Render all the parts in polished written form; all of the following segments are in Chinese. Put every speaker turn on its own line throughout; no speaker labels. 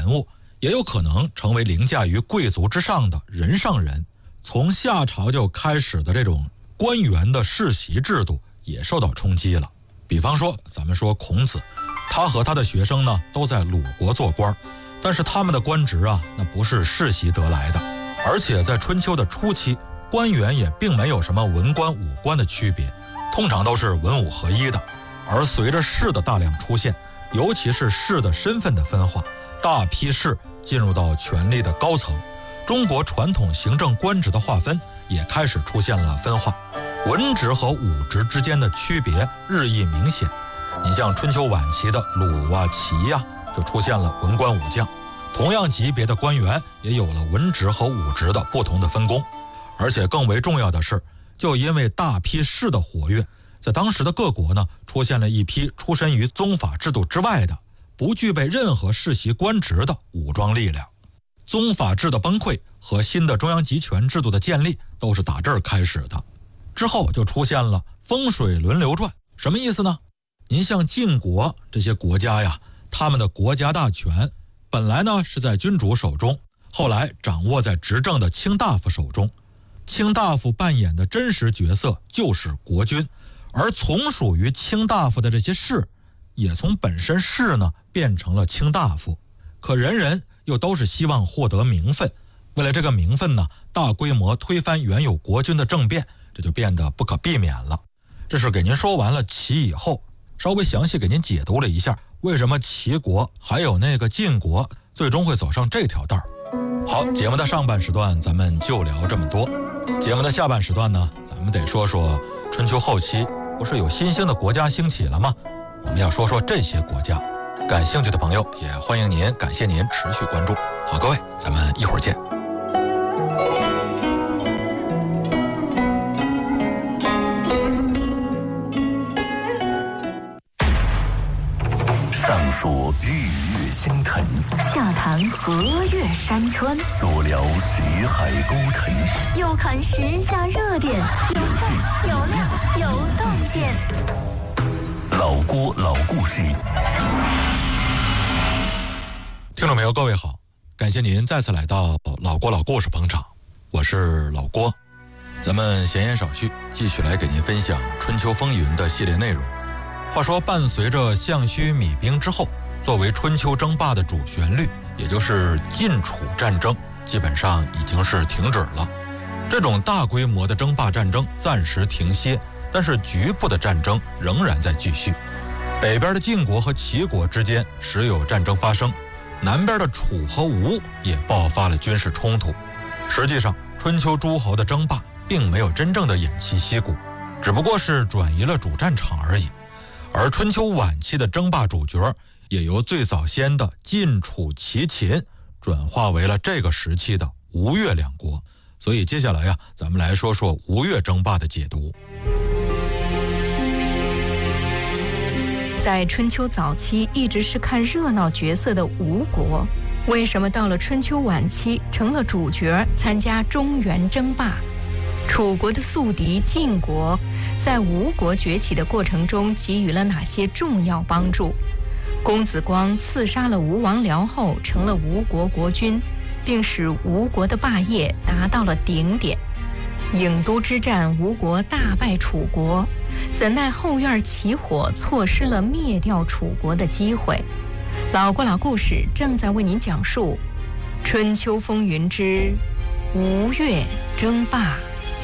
人物，也有可能成为凌驾于贵族之上的人上人。从夏朝就开始的这种官员的世袭制度也受到冲击了。比方说咱们说孔子，他和他的学生呢都在鲁国做官，但是他们的官职啊那不是世袭得来的，而且在春秋的初期，官员也并没有什么文官武官的区别，通常都是文武合一的。而随着士的大量出现，尤其是士的身份的分化，大批士进入到权力的高层，中国传统行政官职的划分也开始出现了分化，文职和武职之间的区别日益明显。你像春秋晚期的鲁啊、齐啊，就出现了文官武将，同样级别的官员也有了文职和武职的不同的分工。而且更为重要的是，就因为大批士的活跃，在当时的各国呢，出现了一批出身于宗法制度之外的，不具备任何世袭官职的武装力量。宗法制的崩溃和新的中央集权制度的建立都是打这儿开始的。之后就出现了风水轮流转，什么意思呢？您像晋国这些国家呀，他们的国家大权本来呢是在君主手中，后来掌握在执政的卿大夫手中。卿大夫扮演的真实角色就是国君，而从属于卿大夫的这些士，也从本身士呢变成了卿大夫。可人人又都是希望获得名分，为了这个名分呢，大规模推翻原有国君的政变，这就变得不可避免了。这是给您说完了齐以后，稍微详细给您解读了一下为什么齐国还有那个晋国最终会走上这条道。好，节目的上半时段咱们就聊这么多。节目的下半时段呢，咱们得说说春秋后期不是有新兴的国家兴起了吗？我们要说说这些国家。感兴趣的朋友也欢迎您，感谢您持续关注。好，各位，咱们一会儿见。
上说日月星辰，
下谈河岳山川，
左聊识海沟沉，
右看时下热点，有趣有料有洞见。
老郭老故事。
听众朋友，各位好，感谢您再次来到老郭老故事捧场，我是老郭。咱们闲言少叙，继续来给您分享春秋风云的系列内容。话说伴随着项须弭兵之后，作为春秋争霸的主旋律，也就是晋楚战争，基本上已经是停止了。这种大规模的争霸战争暂时停歇，但是局部的战争仍然在继续。北边的晋国和齐国之间时有战争发生，南边的楚和吴也爆发了军事冲突。实际上，春秋诸侯的争霸并没有真正的偃旗息鼓，只不过是转移了主战场而已。而春秋晚期的争霸主角也由最早先的晋楚齐秦转化为了这个时期的吴越两国。所以接下来呀，咱们来说说吴越争霸的解读。
在春秋早期一直是看热闹角色的吴国，为什么到了春秋晚期成了主角，参加中原争霸？楚国的宿敌晋国在吴国崛起的过程中给予了哪些重要帮助？公子光刺杀了吴王僚后，成了吴国国君，并使吴国的霸业达到了顶点。郢都之战，吴国大败楚国，怎奈后院起火，错失了灭掉楚国的机会。老郭老故事正在为您讲述春秋风云之吴越争霸。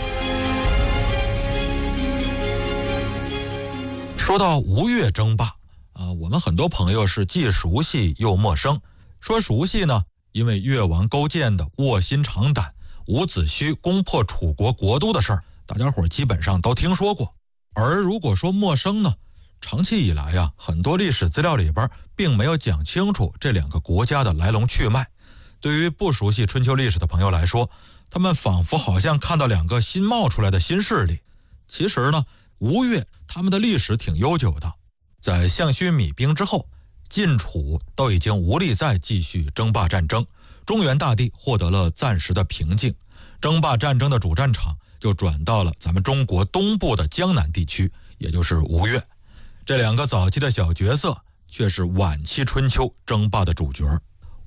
说到吴越争霸我们很多朋友是既熟悉又陌生。说熟悉呢，因为越王勾践的卧薪尝胆、伍子胥攻破楚国国都的事儿，大家伙基本上都听说过。而如果说陌生呢，长期以来呀，很多历史资料里边并没有讲清楚这两个国家的来龙去脉。对于不熟悉春秋历史的朋友来说，他们仿佛好像看到两个新冒出来的新势力。其实呢，吴越他们的历史挺悠久的。在项须弭兵之后，晋楚都已经无力再继续争霸战争，中原大地获得了暂时的平静，争霸战争的主战场就转到了咱们中国东部的江南地区，也就是吴越。这两个早期的小角色却是晚期春秋争霸的主角。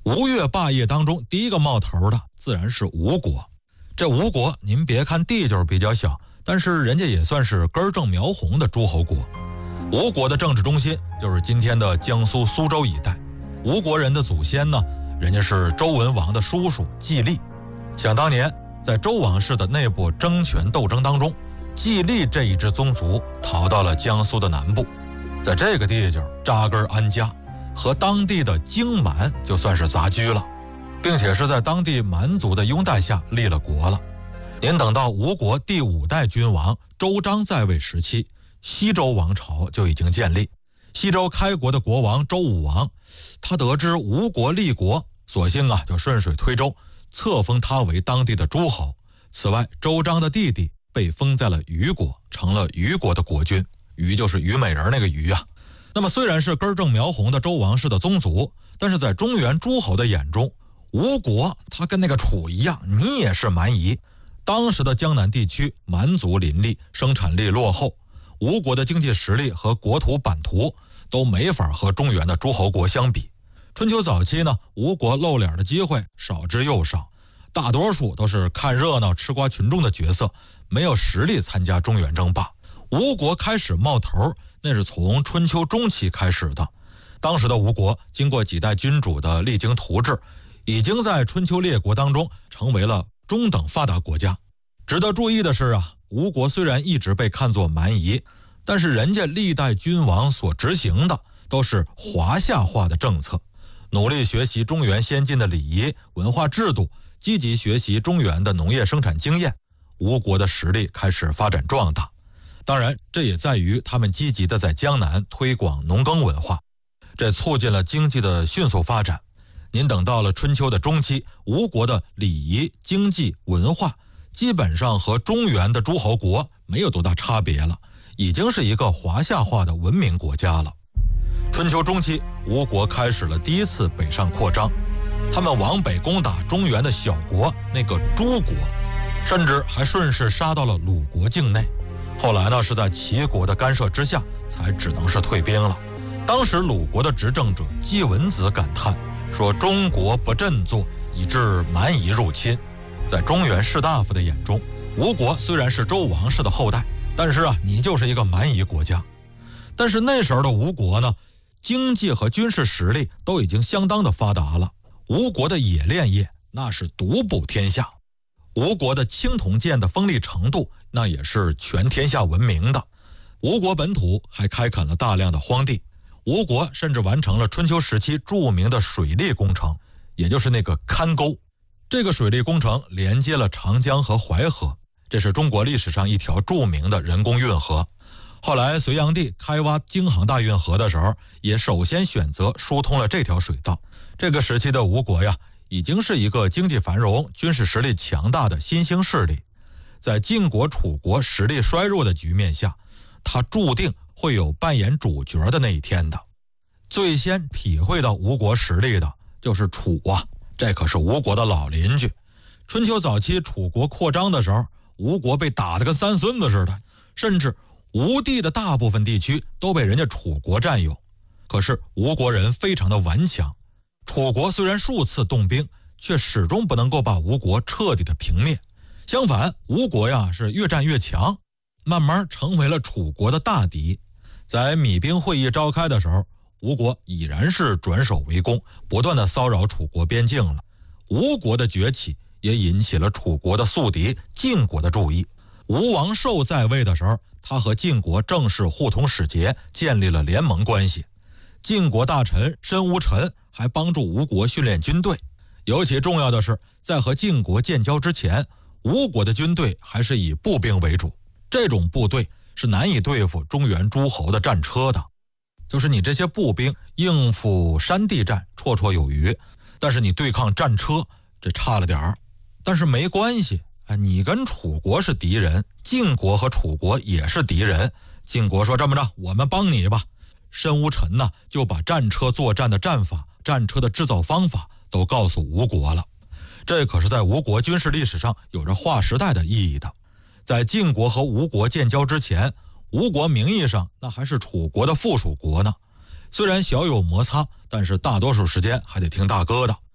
吴越霸业当中第一个冒头的自然是吴国。这吴国您别看地就是比较小，但是人家也算是根正苗红的诸侯国。吴国的政治中心就是今天的江苏苏州一带。吴国人的祖先呢，人家是周文王的叔叔季历。想当年在周王室的内部争权斗争当中，季历这一支宗族逃到了江苏的南部，在这个地界扎根安家，和当地的荆蛮就算是杂居了，并且是在当地蛮族的拥戴下立了国了。您等到吴国第5代君王周章在位时期，西周王朝就已经建立。西周开国的国王周武王，他得知吴国立国，索性就顺水推舟，册封他为当地的诸侯。此外，周章的弟弟被封在了虞国，成了虞国的国君。虞就是虞美人那个虞啊。那么虽然是根正苗红的周王室的宗族，但是在中原诸侯的眼中，吴国他跟那个楚一样，你也是蛮夷。当时的江南地区蛮族林立，生产力落后，吴国的经济实力和国土版图都没法和中原的诸侯国相比。春秋早期呢，吴国露脸的机会少之又少，大多数都是看热闹吃瓜群众的角色，没有实力参加中原争霸。吴国开始冒头，那是从春秋中期开始的。当时的吴国经过几代君主的励精图治，已经在春秋列国当中成为了中等发达国家。值得注意的是吴国虽然一直被看作蛮夷，但是人家历代君王所执行的都是华夏化的政策，努力学习中原先进的礼仪文化制度，积极学习中原的农业生产经验，吴国的实力开始发展壮大。当然，这也在于他们积极的在江南推广农耕文化，这促进了经济的迅速发展。您等到了春秋的中期，吴国的礼仪、经济、文化基本上和中原的诸侯国没有多大差别了，已经是一个华夏化的文明国家了。春秋中期，吴国开始了第一次北上扩张，他们往北攻打中原的小国那个诸国，甚至还顺势杀到了鲁国境内。后来呢，是在齐国的干涉之下，才只能是退兵了。当时鲁国的执政者季文子感叹说：“中国不振作，以致蛮夷入侵。”在中原士大夫的眼中，吴国虽然是周王室的后代，但是你就是一个蛮夷国家。但是那时候的吴国呢，经济和军事实力都已经相当的发达了。吴国的冶炼业那是独步天下，吴国的青铜剑的锋利程度那也是全天下闻名的。吴国本土还开垦了大量的荒地，吴国甚至完成了春秋时期著名的水利工程，也就是那个勘沟。这个水利工程连接了长江和淮河，这是中国历史上一条著名的人工运河。后来隋炀帝开挖京杭大运河的时候，也首先选择疏通了这条水道。这个时期的吴国已经是一个经济繁荣、军事实力强大的新兴势力。在晋国、楚国实力衰弱的局面下，他注定会有扮演主角的那一天的。最先体会到吴国实力的就是楚这可是吴国的老邻居。春秋早期楚国扩张的时候，吴国被打得跟三孙子似的，甚至吴地的大部分地区都被人家楚国占有。可是吴国人非常的顽强，楚国虽然数次动兵，却始终不能够把吴国彻底的平灭。相反，吴国是越战越强，慢慢成为了楚国的大敌。在弭兵会议召开的时候，吴国已然是转守为攻，不断的骚扰楚国边境了。吴国的崛起也引起了楚国的宿敌晋国的注意。吴王寿在位的时候，他和晋国正式互通使节，建立了联盟关系。晋国大臣申无臣还帮助吴国训练军队。尤其重要的是，在和晋国建交之前，吴国的军队还是以步兵为主，这种部队是难以对付中原诸侯的战车的。就是你这些步兵应付山地战绰绰有余，但是你对抗战车这差了点儿。但是没关系，你跟楚国是敌人，晋国和楚国也是敌人。晋国说这么着，我们帮你吧。申无臣呢，就把战车作战的战法、战车的制造方法都告诉吴国了。这可是在吴国军事历史上有着划时代的意义的。在晋国和吴国建交之前，吴国名义上那还是楚国的附属国呢。虽然小有摩擦，但是大多数时间还得听大哥的。